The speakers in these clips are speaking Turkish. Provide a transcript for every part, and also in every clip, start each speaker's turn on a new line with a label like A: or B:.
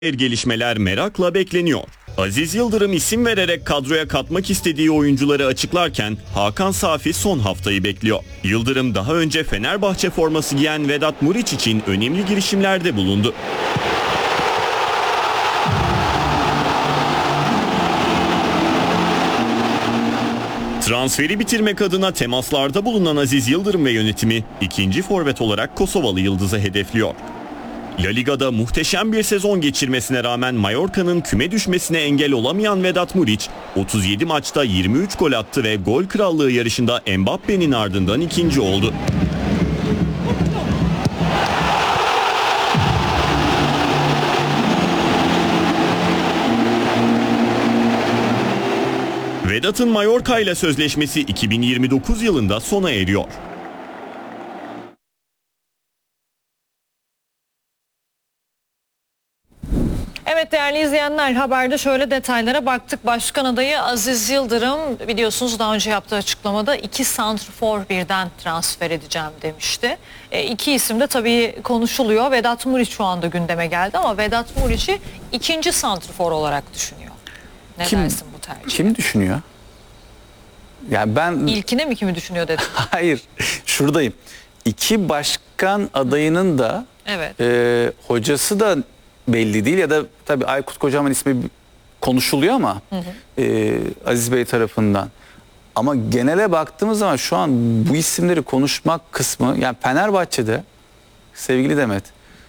A: Gelişmeler merakla bekleniyor. Aziz Yıldırım isim vererek kadroya katmak istediği oyuncuları açıklarken Hakan Safi son haftayı bekliyor. Yıldırım daha önce Fenerbahçe forması giyen Vedat Muriç için önemli girişimlerde bulundu. Transferi bitirmek adına temaslarda bulunan Aziz Yıldırım ve yönetimi ikinci forvet olarak Kosovalı Yıldız'ı hedefliyor. La Liga'da muhteşem bir sezon geçirmesine rağmen Mallorca'nın küme düşmesine engel olamayan Vedat Muriç, 37 maçta 23 gol attı ve gol krallığı yarışında Mbappe'nin ardından ikinci oldu. Vedat'ın Mallorca ile sözleşmesi 2029 yılında sona eriyor.
B: Evet değerli izleyenler, haberde şöyle detaylara baktık. Başkan adayı Aziz Yıldırım biliyorsunuz daha önce yaptığı açıklamada 2 santrfor birden transfer edeceğim demişti. İki isim de tabii konuşuluyor. Vedat Muriç şu anda gündeme geldi ama Vedat Muriç'i ikinci santrfor olarak düşünüyor. Ne dersin bu tercih?
C: Kim düşünüyor? Yani ben
B: İlkine mi kimi düşünüyor dedim.
C: hayır, şuradayım. İki başkan adayının da
B: Evet.
C: Hocası da belli değil ya da tabii Aykut Kocaman ismi konuşuluyor ama Aziz Bey tarafından. Ama genele baktığımız zaman şu an bu isimleri konuşmak kısmı, yani Fenerbahçe'de sevgili Demet,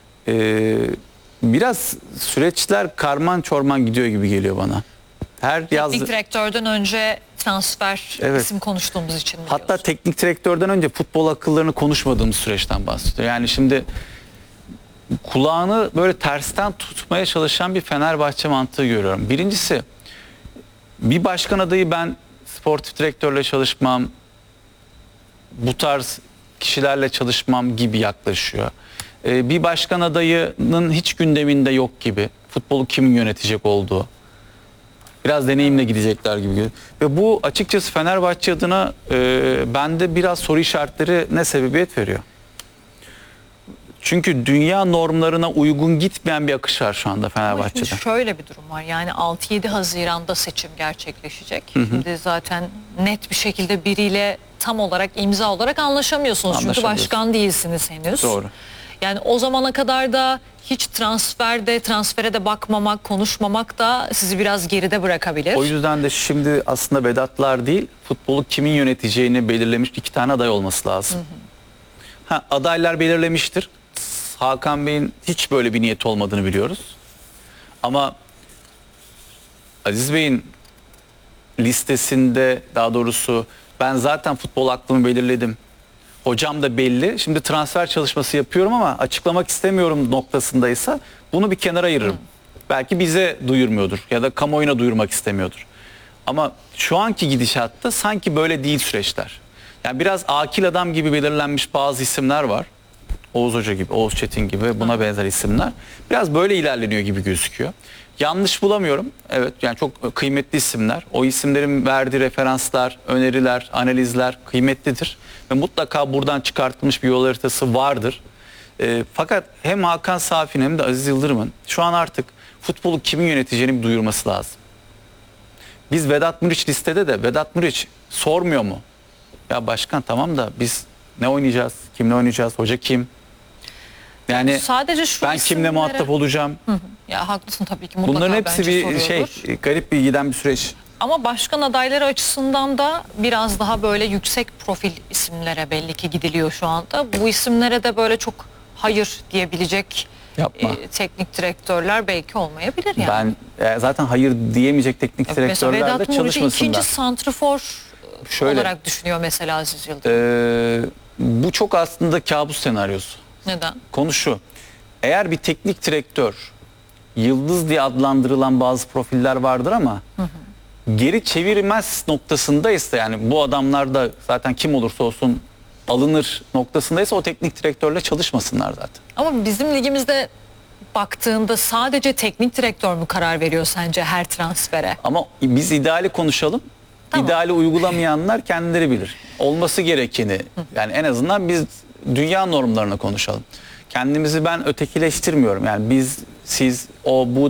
C: biraz süreçler karman çorman gidiyor gibi geliyor bana.
B: Teknik direktörden önce transfer isim konuştuğumuz için mi
C: hatta
B: diyorsun?
C: teknik direktörden önce futbol akıllarını konuşmadığımız süreçten bahsediyor. Yani şimdi kulağını böyle tersten tutmaya çalışan bir Fenerbahçe mantığı görüyorum. Birincisi, bir başkan adayı ben sportif direktörle çalışmam, bu tarz kişilerle çalışmam gibi yaklaşıyor. Bir başkan adayının hiç gündeminde yok gibi. Futbolu kimin yönetecek olduğu. Biraz deneyimle gidecekler gibi. Ve bu açıkçası Fenerbahçe adına bende biraz soru işaretlerine sebebiyet veriyor. Çünkü dünya normlarına uygun gitmeyen bir akış var şu anda Fenerbahçe'de.
B: Ama şimdi şöyle bir durum var. Yani 6-7 Haziran'da seçim gerçekleşecek. Şimdi zaten net bir şekilde biriyle tam olarak imza olarak anlaşamıyorsunuz. Çünkü başkan değilsiniz henüz.
C: Doğru.
B: Yani o zamana kadar da hiç transfere de bakmamak, konuşmamak da sizi biraz geride bırakabilir.
C: O yüzden de şimdi aslında Vedatlar değil, futbolu kimin yöneteceğini belirlemiş 2 tane aday olması lazım. Adaylar belirlemiştir. Hakan Bey'in hiç böyle bir niyeti olmadığını biliyoruz. Ama Aziz Bey'in listesinde, daha doğrusu ben zaten futbol aklımı belirledim, hocam da belli, şimdi transfer çalışması yapıyorum ama açıklamak istemiyorum noktasındaysa bunu bir kenara ayırırım. Belki bize duyurmuyordur ya da kamuoyuna duyurmak istemiyordur. Ama şu anki gidişatta sanki böyle değil süreçler. Yani biraz akil adam gibi belirlenmiş bazı isimler var. Oğuz Hoca gibi, Oğuz Çetin gibi, buna benzer isimler. Biraz böyle ilerleniyor gibi gözüküyor. Yanlış bulamıyorum. Evet, yani çok kıymetli isimler. O isimlerin verdiği referanslar, öneriler, analizler kıymetlidir. Ve mutlaka buradan çıkartılmış bir yol haritası vardır. Fakat hem Hakan Safi'nin hem de Aziz Yıldırım'ın şu an artık futbolu kimin yöneteceğini bir duyurması lazım. Biz Vedat Muriç listede de Vedat Muriç sormuyor mu? Ya başkan tamam da biz ne oynayacağız? Kimle oynayacağız? Hoca kim? Yani
B: sadece şu
C: ben kimle muhatap olacağım?
B: Ya haklısın tabii ki, mutlaka.
C: Bunların hepsi bir
B: soruyordur.
C: garip bir giden bir süreç.
B: Ama başkan adayları açısından da biraz daha böyle yüksek profil isimlere belli ki gidiliyor şu anda. Bu isimlere de böyle çok hayır diyebilecek teknik direktörler belki olmayabilir yani.
C: Ben zaten hayır diyemeyecek teknik direktörler de
B: çalışmasınlar. Vedat Muriç'i ikinci santrfor olarak düşünüyor mesela Aziz Yıldırım.
C: Bu çok aslında kabus senaryosu.
B: Neden?
C: Konu şu: eğer bir teknik direktör, yıldız diye adlandırılan bazı profiller vardır ama geri çevirmez noktasındaysa, yani bu adamlar da zaten kim olursa olsun alınır noktasındaysa, o teknik direktörle çalışmasınlar zaten.
B: Ama bizim ligimizde baktığında sadece teknik direktör mü karar veriyor sence her transfere?
C: Ama biz ideali konuşalım. Tamam. İdeali uygulamayanlar kendileri bilir. Olması gerekeni, yani en azından biz dünya normlarını konuşalım. Kendimizi ben ötekileştirmiyorum. Yani biz, siz, o, bu